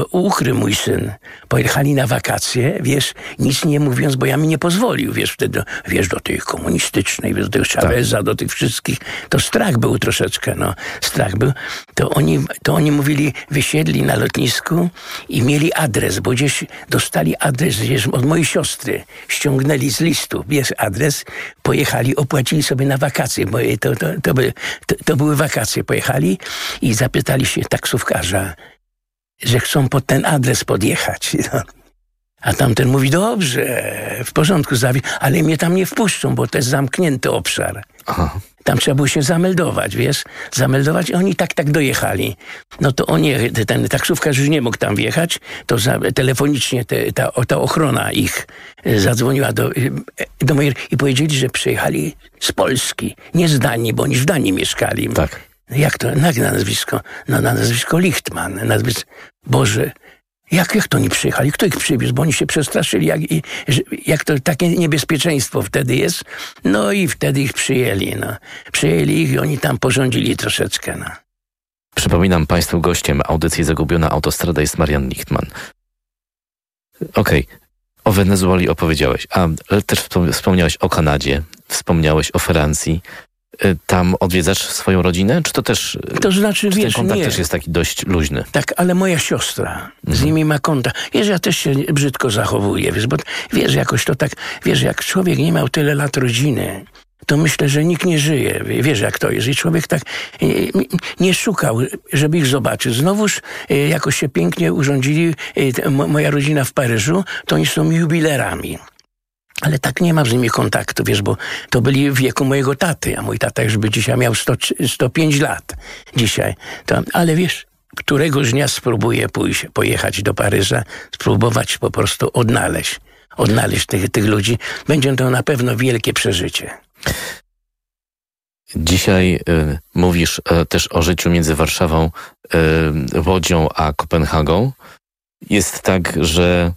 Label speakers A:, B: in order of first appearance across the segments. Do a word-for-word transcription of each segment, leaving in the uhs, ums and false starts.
A: Uchry, mój syn, pojechali na wakacje, wiesz, nic nie mówiąc, bo ja mi nie pozwolił, wiesz, wtedy, wiesz, do tej komunistycznej, wiesz, do tych Chaveza, tak. do tych wszystkich, to strach był troszeczkę, no, strach był. To oni, to oni mówili, wysiedli na lotnisku i mieli adres, bo gdzieś dostali adres wiesz, od mojej siostry, ściągnęli z listu, wiesz, adres, pojechali, opłacili sobie na wakacje, bo to, to, to, by, to, to były wakacje, pojechali i zapytali się taksówkarza, że chcą pod ten adres podjechać. No. A tamten mówi, dobrze, w porządku, ale mnie tam nie wpuszczą, bo to jest zamknięty obszar. Aha. Tam trzeba było się zameldować, wiesz, zameldować i oni tak, tak dojechali. No to oni, ten taksówkarz już nie mógł tam wjechać, to za, telefonicznie te, ta, ta ochrona ich zadzwoniła do, do mojej i powiedzieli, że przyjechali z Polski, nie z Danii, bo oni w Danii mieszkali.
B: Tak.
A: Jak to? Jak na nazwisko? No, na nazwisko Lichtman. Nazwisko... Boże, jak, jak to oni przyjechali? Kto ich przywiózł? Bo oni się przestraszyli. Jak, i, jak to takie niebezpieczeństwo wtedy jest? No i wtedy ich przyjęli. No. Przyjęli ich i oni tam porządzili troszeczkę. No.
B: Przypominam Państwu, gościem audycji Zagubiona Autostrada jest Marian Lichtman. Okej, okay. O Wenezueli opowiedziałeś, a też wspomniałeś o Kanadzie, wspomniałeś o Francji. Tam odwiedzasz swoją rodzinę? Czy to też
A: to znaczy,
B: czy
A: wiesz,
B: ten kontakt
A: nie.
B: też jest taki dość luźny?
A: Tak, ale moja siostra mhm. z nimi ma kontakt. Wiesz, ja też się brzydko zachowuję, wiesz, bo wiesz, jakoś to tak, wiesz, jak człowiek nie miał tyle lat rodziny, to myślę, że nikt nie żyje. Wiesz, jak to jest. I człowiek tak nie szukał, żeby ich zobaczyć. Znowuż jakoś się pięknie urządzili, moja rodzina w Paryżu, to oni są jubilerami. Ale tak nie mam z nimi kontaktu, wiesz, bo to byli w wieku mojego taty, a mój tata już by dzisiaj miał sto, sto pięć lat dzisiaj. To, ale wiesz, któregoś dnia spróbuję pójść, pojechać do Paryża, spróbować po prostu odnaleźć, odnaleźć tych, tych ludzi. Będzie to na pewno wielkie przeżycie.
B: Dzisiaj y, mówisz y, też o życiu między Warszawą, y, Łodzią a Kopenhagą. Jest tak, że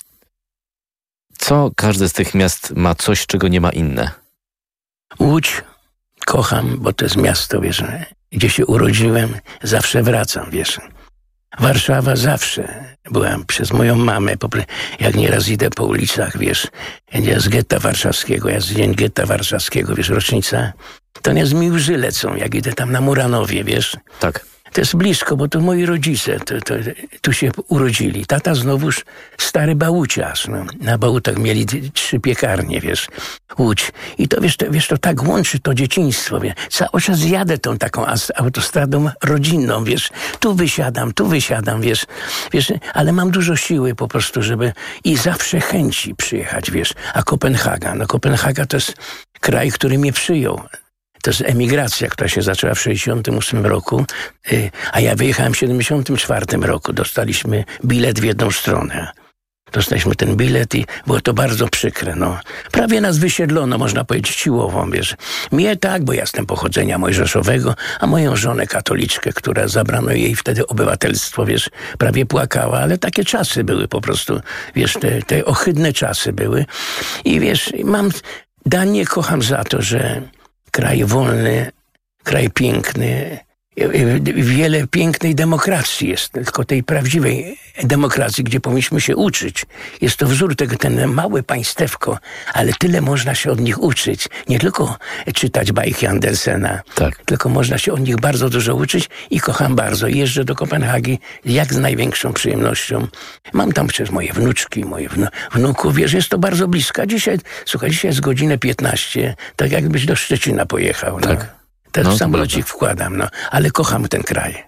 B: co każde z tych miast ma coś, czego nie ma inne?
A: Łódź kocham, bo to jest miasto, wiesz, gdzie się urodziłem, zawsze wracam, wiesz. Warszawa zawsze byłam przez moją mamę, jak nieraz idę po ulicach, wiesz, ja z getta warszawskiego, ja z dzień getta warszawskiego, wiesz, rocznica, to nie z mi łzy lecą, jak idę tam na Muranowie, wiesz.
B: Tak.
A: To jest blisko, bo to moi rodzice to, to, tu się urodzili. Tata znowuż stary bałuciarz. No. Na Bałutach mieli trzy piekarnie, wiesz, Łódź. I to wiesz, to, wiesz, to tak łączy to dzieciństwo. Wiesz. Cały czas jadę tą taką autostradą rodzinną, wiesz. Tu wysiadam, tu wysiadam, wiesz. wiesz. Ale mam dużo siły po prostu, żeby i zawsze chęci przyjechać, wiesz. A Kopenhaga, no Kopenhaga to jest kraj, który mnie przyjął. To jest emigracja, która się zaczęła w sześćdziesiątym ósmym roku, a ja wyjechałem w siedemdziesiątym czwartym roku. Dostaliśmy bilet w jedną stronę. Dostaliśmy ten bilet i było to bardzo przykre. No. Prawie nas wysiedlono, można powiedzieć, siłową, wiesz. Mnie tak, bo ja jestem pochodzenia mojżeszowego, a moją żonę katoliczkę, która zabrano jej wtedy obywatelstwo, wiesz, prawie płakała, ale takie czasy były po prostu, wiesz, te, te ohydne czasy były. I wiesz, mam Danię kocham za to, że kraj wolny, kraj piękny, wiele pięknej demokracji jest, tylko tej prawdziwej demokracji, gdzie powinniśmy się uczyć. Jest to wzór tego, ten małe państewko, ale tyle można się od nich uczyć. Nie tylko czytać bajki Andersena, tak. tylko można się od nich bardzo dużo uczyć i kocham bardzo. Jeżdżę do Kopenhagi jak z największą przyjemnością. Mam tam przecież moje wnuczki, moje wnu- wnuków. Wiesz, jest to bardzo blisko. Dzisiaj, słuchaj, dzisiaj jest godzina piętnaście, tak jakbyś do Szczecina pojechał. Tak. No. Też no, samolocik wkładam, no, ale kocham ten kraj.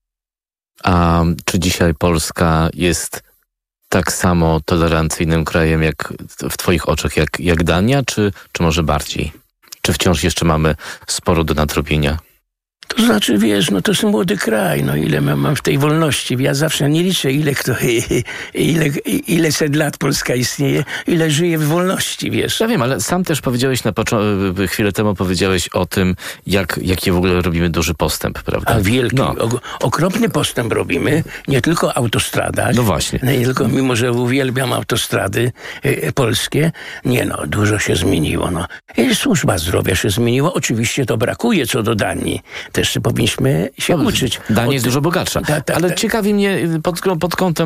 B: A czy dzisiaj Polska jest tak samo tolerancyjnym krajem jak w twoich oczach, jak, jak Dania, czy, czy może bardziej? Czy wciąż jeszcze mamy sporo do nadrobienia?
A: To znaczy, wiesz, no to jest młody kraj, no ile mam w tej wolności. Ja zawsze nie liczę, ile kto, ile, ile set lat Polska istnieje, ile żyje w wolności, wiesz.
B: Ja wiem, ale sam też powiedziałeś na początku, chwilę temu powiedziałeś o tym, jak, jaki w ogóle robimy duży postęp, prawda?
A: A wielki,
B: no.
A: o, okropny postęp robimy, nie tylko autostradach.
B: No właśnie.
A: Nie tylko, mimo że uwielbiam autostrady e, polskie, nie no, dużo się zmieniło, no. I służba zdrowia się zmieniła, oczywiście to brakuje co do Danii. też powinniśmy się
B: No,
A: uczyć.
B: Dania
A: Od-
B: jest dużo bogatsza.
A: Ta- ta-
B: Ale
A: ta-
B: ciekawi mnie pod, pod kątem